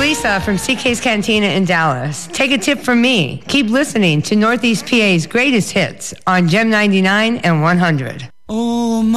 Lisa from CK's Cantina in Dallas. Take a tip from me. Keep listening to Northeast PA's greatest hits on Gem 99 and 100. Oh,